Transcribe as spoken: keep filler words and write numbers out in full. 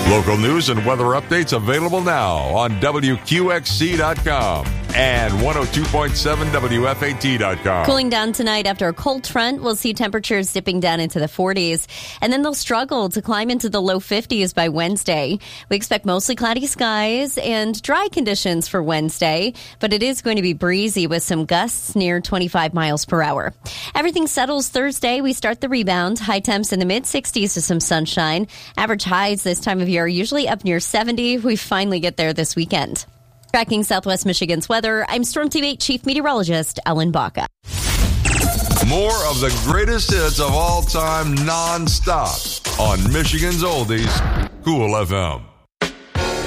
Local news and weather updates available now on W Q X C dot com and one oh two point seven W F A T dot com. Cooling down tonight after a cold front. We'll see temperatures dipping down into the forties, and then they'll struggle to climb into the low fifties by Wednesday. We expect mostly cloudy skies and dry conditions for Wednesday, but it is going to be breezy with some gusts near twenty-five miles per hour. Everything settles Thursday. We start the rebound. High temps in the mid-sixties to some sunshine. Average highs this time of year are usually up near seventy. We finally get there this weekend. Tracking Southwest Michigan's weather, I'm Storm Team eight Chief Meteorologist Ellen Baca. More of the greatest hits of all time non-stop on Michigan's Oldies, Cool F M.